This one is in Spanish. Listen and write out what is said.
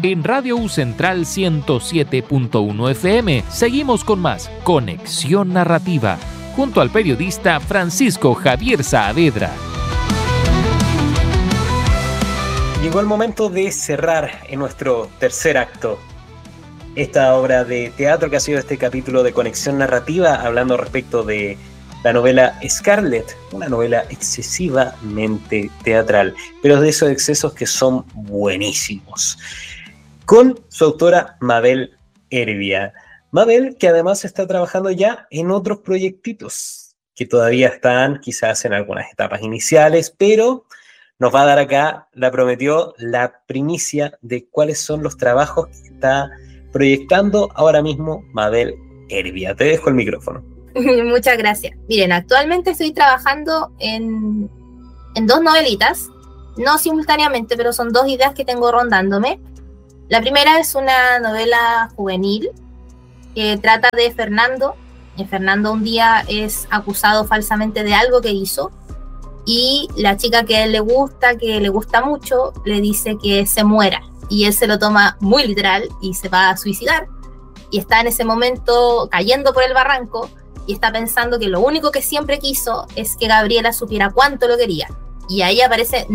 en Radio U Central 107.1 FM. Seguimos con más Conexión Narrativa, junto al periodista Francisco Javier Saavedra. Llegó el momento de cerrar en nuestro tercer acto esta obra de teatro que ha sido este capítulo de Conexión Narrativa, hablando respecto de la novela Scarlett, una novela excesivamente teatral, pero de esos excesos que son buenísimos, con su autora Mabel Heredia. Mabel, que además está trabajando ya en otros proyectitos, que todavía están quizás en algunas etapas iniciales, pero nos va a dar acá, la prometió, la primicia de cuáles son los trabajos que está proyectando ahora mismo Mabel Heredia. Te dejo el micrófono. Muchas gracias. Miren, actualmente estoy trabajando en 2 novelitas, no simultáneamente, pero son 2 ideas que tengo rondándome. La primera es una novela juvenil que trata de Fernando. Fernando un día es acusado falsamente de algo que hizo, y la chica que a él le gusta mucho, le dice que se muera, y él se lo toma muy literal y se va a suicidar, y está en ese momento cayendo por el barranco y está pensando que lo único que siempre quiso es que Gabriela supiera cuánto lo quería, y ahí aparece